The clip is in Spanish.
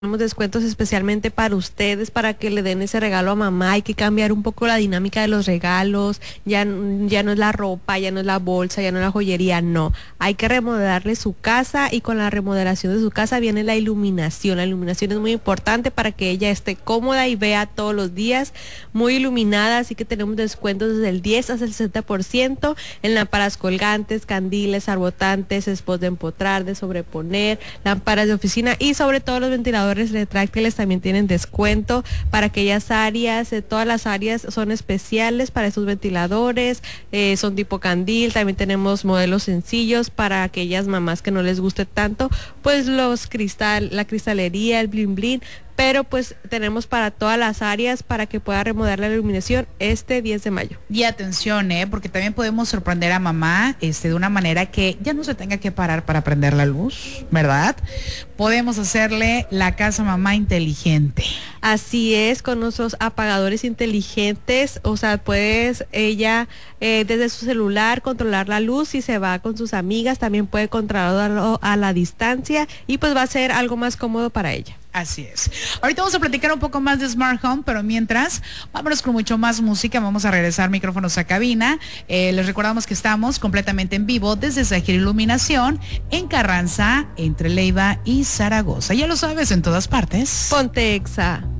Tenemos descuentos especialmente para ustedes, para que le den ese regalo a mamá. Hay que cambiar un poco la dinámica de los regalos. Ya no es la ropa, ya no es la bolsa, ya no es la joyería, no. Hay que remodelarle su casa y con la remodelación de su casa viene la iluminación. La iluminación es muy importante para que ella esté cómoda y vea todos los días muy iluminada. Así que tenemos descuentos desde el 10 hasta el 60% en lámparas colgantes, candiles, arbotantes, spots de empotrar, de sobreponer, lámparas de oficina y sobre todo los ventiladores retráctiles también tienen descuento para aquellas áreas. Todas las áreas son especiales para esos ventiladores, son tipo candil. También tenemos modelos sencillos para aquellas mamás que no les guste tanto, pues la cristalería, el blin blin. Pero pues tenemos para todas las áreas para que pueda remodelar la iluminación este 10 de mayo. Y atención, porque también podemos sorprender a mamá, de una manera que ya no se tenga que parar para prender la luz, ¿verdad? Podemos hacerle la casa mamá inteligente. Así es, con nuestros apagadores inteligentes, o sea, puedes ella desde su celular controlar la luz. Si se va con sus amigas, también puede controlarlo a la distancia y pues va a ser algo más cómodo para ella. Así es. Ahorita vamos a platicar un poco más de Smart Home, pero mientras, vámonos con mucho más música. Vamos a regresar micrófonos a cabina. Les recordamos que estamos completamente en vivo desde Zahir Iluminación en Carranza, entre Leiva y Zaragoza. Ya lo sabes, en todas partes. Ponte Exa.